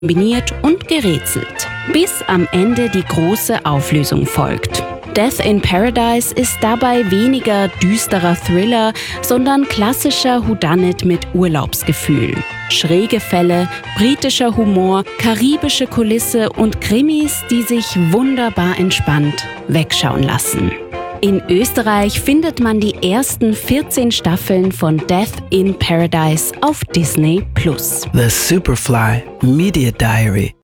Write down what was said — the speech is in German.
kombiniert und gerätselt, bis am Ende die große Auflösung folgt. Death in Paradise ist dabei weniger düsterer Thriller, sondern klassischer Whodunit mit Urlaubsgefühl. Schräge Fälle, britischer Humor, karibische Kulisse und Krimis, die sich wunderbar entspannt wegschauen lassen. In Österreich findet man die ersten 14 Staffeln von Death in Paradise auf Disney+. The Superfly Media Diary.